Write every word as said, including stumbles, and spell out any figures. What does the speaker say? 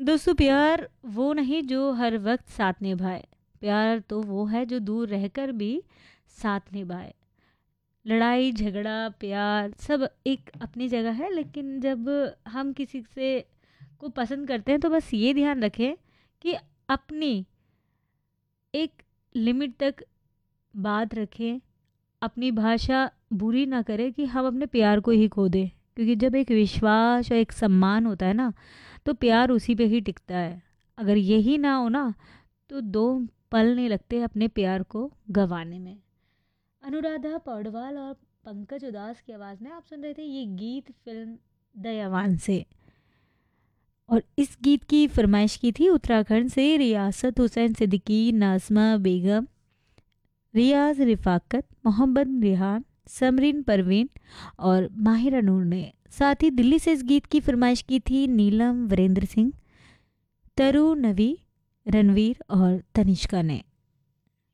दोस्तों, प्यार वो नहीं जो हर वक्त साथ निभाए। प्यार तो वो है जो दूर रहकर भी साथ निभाए। लड़ाई झगड़ा प्यार सब एक अपनी जगह है, लेकिन जब हम किसी से को पसंद करते हैं तो बस ये ध्यान रखें कि अपनी एक लिमिट तक बात रखें। अपनी भाषा बुरी ना करें कि हम अपने प्यार को ही खो दें, क्योंकि जब एक विश्वास और एक सम्मान होता है ना, तो प्यार उसी पे ही टिकता है। अगर यही ना हो ना, तो दो पल नहीं लगते अपने प्यार को गंवाने में। अनुराधा पौडवाल और पंकज उदास की आवाज़ में आप सुन रहे थे ये गीत फिल्म दयावान से। और इस गीत की फरमाइश की थी उत्तराखंड से रियासत हुसैन सिद्दीकी, नाज़मा बेगम, रियाज रिफाकत, मोहम्मद रिहान, समरीन परवीन और माहिरा नूर ने। साथ ही दिल्ली से इस गीत की फरमाइश की थी नीलम वीरेंद्र सिंह, तरु नवी, रणवीर और तनिष्का ने।